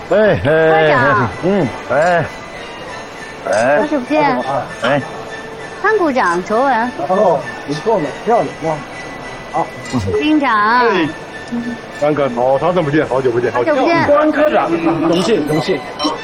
科长，好久不见。潘股长，卓文。 哦，不错呢，漂亮哇！好， 兵长。 关科，好长不见，好久不见， 好久不见。 关科长，荣幸。